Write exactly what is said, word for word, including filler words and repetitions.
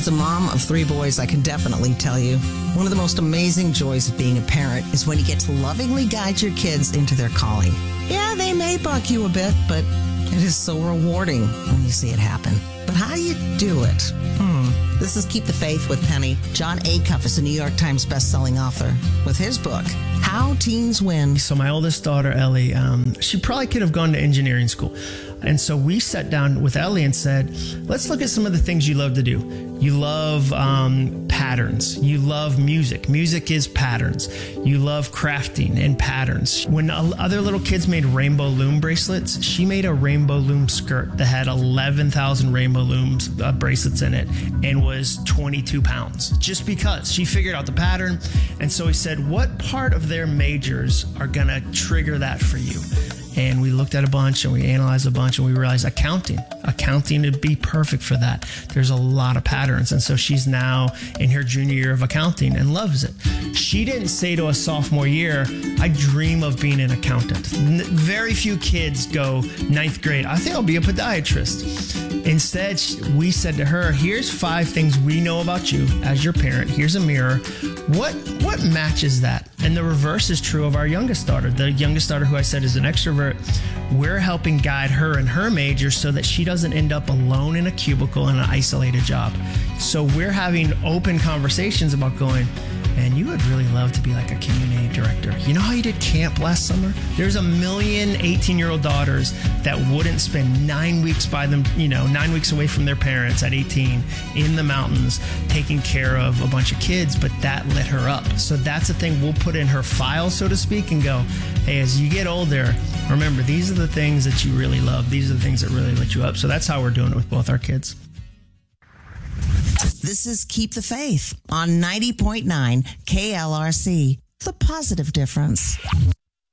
As a mom of three boys, I can definitely tell you, one of the most amazing joys of being a parent is when you get to lovingly guide your kids into their calling. Yeah, they may buck you a bit, but it is so rewarding when you see it happen. But how do you do it? Hmm. This is Keep the Faith with Penny. John Acuff is a New York Times bestselling author with his book, How Teens Win. So my oldest daughter, Ellie, um, she probably could have gone to engineering school. And so we sat down with Ellie and said, let's look at some of the things you love to do. You love um, patterns. You love music. Music is patterns. You love crafting and patterns. When other little kids made rainbow loom bracelets, she made a rainbow loom skirt that had eleven thousand rainbow looms uh, bracelets in it and was twenty-two pounds, just because she figured out the pattern. And so we said, what part of their majors are going to trigger that for you? And we looked at a bunch and we analyzed a bunch and we realized accounting. Accounting would be perfect for that. There's a lot of patterns. And so she's now in her junior year of accounting and loves it. She didn't say to us sophomore year, I dream of being an accountant. N- very few kids go ninth grade, I think I'll be a podiatrist. Instead, we said to her, here's five things we know about you as your parent. Here's a mirror. What, what matches that? And the reverse is true of our youngest daughter. The youngest daughter, who I said is an extrovert, we're helping guide her in her major so that she doesn't end up alone in a cubicle in an isolated job. So we're having open conversations about going, man, you would really love to be like a community director. You know how you did camp last summer? There's a million eighteen-year-old daughters that wouldn't spend nine weeks by them, you know, nine weeks away from their parents at eighteen in the mountains taking care of a bunch of kids, but that lit her up. So that's the thing we'll put in her file, so to speak, and go, hey, as you get older, remember, these are the things that you really love. These are the things that really lit you up. So that's how we're doing it with both our kids. This is Keep the Faith on ninety point nine K L R C, The Positive Difference.